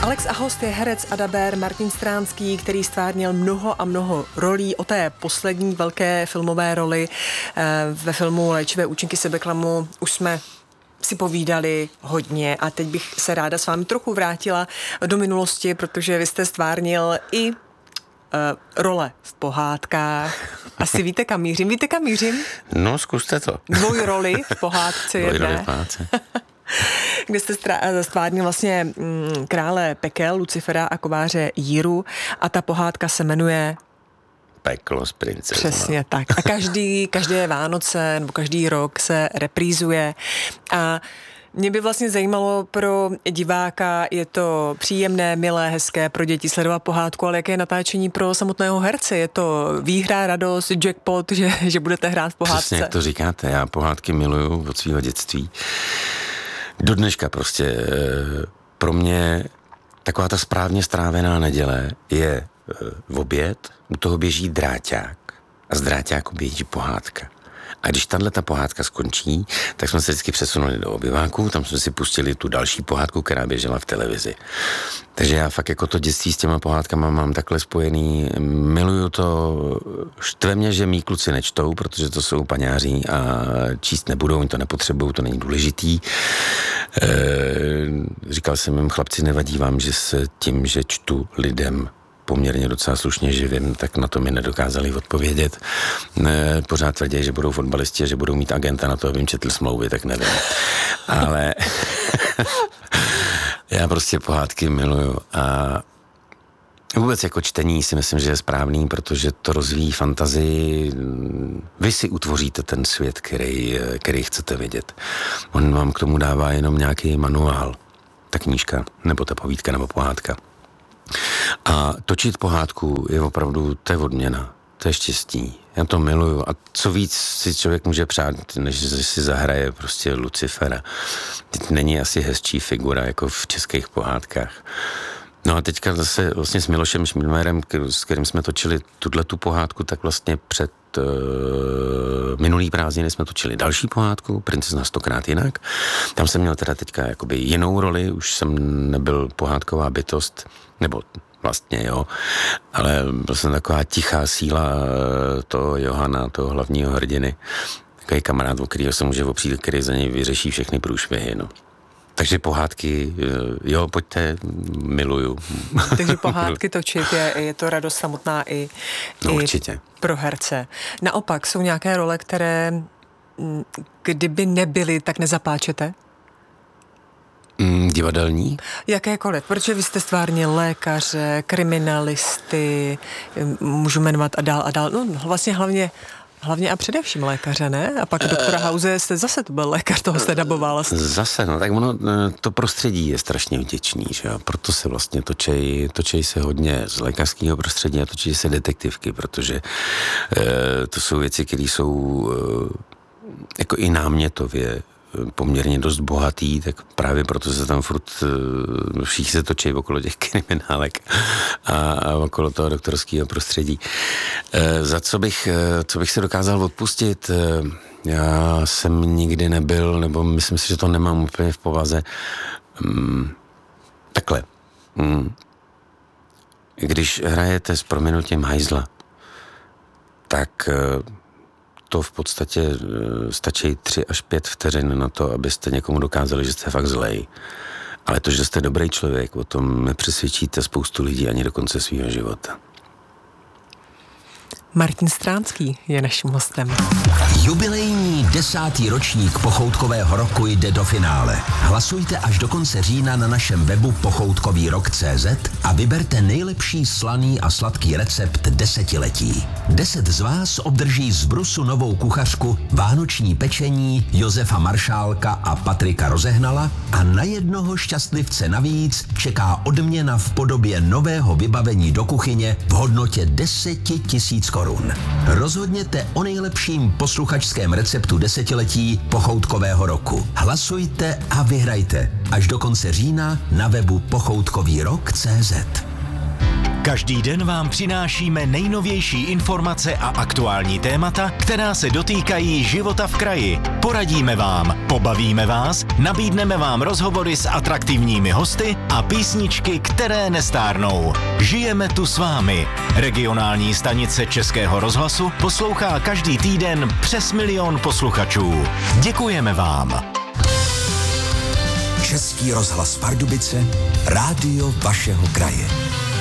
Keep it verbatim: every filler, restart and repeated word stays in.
Alex a host je herec a dabér Martin Stránský, který stvárnil mnoho a mnoho rolí. O té poslední velké filmové roli ve filmu Léčivé účinky sebeklamu už jsme si povídali hodně a teď bych se ráda s vámi trochu vrátila do minulosti, protože vy jste stvárnil i uh, role v pohádkách. Asi víte, kam mířím? Víte, kam mířím? No, zkuste to. Dvoj roli v pohádce jedné. Dvoj roli v pohádce. Kde jste stvárnil vlastně mm, krále pekel, Lucifera a kováře Jíru a ta pohádka se jmenuje Peklo s princeznou. Přesně tak. A každý, každé Vánoce nebo každý rok se reprízuje a mě by vlastně zajímalo pro diváka, je to příjemné, milé, hezké pro děti sledovat pohádku, ale jaké je natáčení pro samotného herce? Je to výhra, radost, jackpot, že, že budete hrát v pohádce? Přesně, jak to říkáte, já pohádky miluju od svého dětství. Do dneška prostě pro mě taková ta správně strávená neděle je v oběd, u toho běží dráťák a z dráťáku běží pohádka. A když tato pohádka skončí, tak jsme se vždycky přesunuli do obyváku, tam jsme si pustili tu další pohádku, která běžela v televizi. Takže já fakt jako to dětství s těma pohádkama mám takhle spojený, miluju to, štve mě, že mý kluci nečtou, protože to jsou paňáři a číst nebudou, oni to nepotřebují, to není důležitý. E, říkal jsem jim, chlapci, nevadí vám, že se tím, že čtu lidem poměrně docela slušně živím, tak na to mi nedokázali odpovědět. Ne, pořád tvrdí, že budou fotbalisti, že budou mít agenta na to, aby jim četl smlouvy, tak nevím. Ale já prostě pohádky miluju a vůbec jako čtení si myslím, že je správný, protože to rozvíjí fantazii. Vy si utvoříte ten svět, který, který chcete vidět. On vám k tomu dává jenom nějaký manuál. Ta knížka, nebo ta povídka, nebo pohádka. A točit pohádku je opravdu, to je odměna, to je štěstí. Já to miluju. A co víc si člověk může přát, než si zahraje prostě Lucifera. Teď není asi hezčí figura, jako v českých pohádkách. No a teďka zase vlastně s Milošem Šmídmajerem, s kterým jsme točili tuto pohádku, tak vlastně před uh, minulý prázdniny jsme točili další pohádku, Princezna stokrát jinak. Tam jsem měl teda teďka jakoby jinou roli, už jsem nebyl pohádková bytost, nebo vlastně jo, ale byl jsem taková tichá síla toho Johana, toho hlavního hrdiny, takový kamarád, o kterýho se může opřít, který za něj vyřeší všechny průšvihy, no. Takže pohádky, jo, pojďte, miluju. Takže pohádky točit, je, je to radost samotná i, no, i určitě. Pro herce. Naopak, jsou nějaké role, které kdyby nebyly, tak nezapláčete? Mm, divadelní? Jakékoliv, protože vy jste stvárnil lékaře, kriminalisty, můžu jmenovat a dál a dál, no vlastně hlavně Hlavně a především lékaře, ne? A pak doktora House jste zase to byl lékař, toho jste daboval. Zase, no tak ono, to prostředí je strašně vděčný, že jo? Proto se vlastně točej, točej se hodně z lékařského prostředí a točí se detektivky, protože e, to jsou věci, které jsou e, jako i námětově poměrně dost bohatý, tak právě proto se tam furt všichni se točí okolo těch kriminálek a, a okolo toho doktorského prostředí. E, za co bych, co bych se dokázal odpustit, e, já jsem nikdy nebyl, nebo myslím si, že to nemám úplně v povaze. Mm, takhle. Mm, když hrajete s prominutím hajzla, tak to v podstatě stačí tři až pět vteřin na to, abyste někomu dokázali, že jste fakt zlej. Ale to, že jste dobrý člověk, o tom nepřesvědčíte spoustu lidí ani do konce svého života. Martin Stránský je naším hostem. Jubilejní desátý ročník Pochoutkového roku jde do finále. Hlasujte až do konce října na našem webu pochoutkový rok tečka cé zet a vyberte nejlepší slaný a sladký recept desetiletí. Deset z vás obdrží z Brusu novou kuchařku, vánoční pečení Josefa Maršálka a Patrika Rozehnala a na jednoho šťastlivce navíc čeká odměna v podobě nového vybavení do kuchyně v hodnotě deset tisíc korun. Rozhodněte o nejlepším posluchačském receptu desetiletí Pochoutkového roku. Hlasujte a vyhrajte až do konce října na webu pochoutkový rok tečka cé zet. Každý den vám přinášíme nejnovější informace a aktuální témata, která se dotýkají života v kraji. Poradíme vám, pobavíme vás, nabídneme vám rozhovory s atraktivními hosty a písničky, které nestárnou. Žijeme tu s vámi. Regionální stanice Českého rozhlasu poslouchá každý týden přes milion posluchačů. Děkujeme vám. Český rozhlas Pardubice, rádio vašeho kraje.